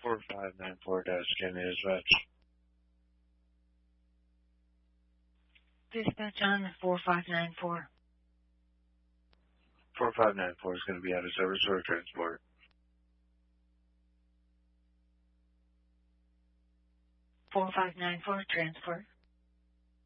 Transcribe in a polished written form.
4594 Kenny Dispatch. Dispatch on 4594. 4594 is going to be out of service for a transport. 4594 transport.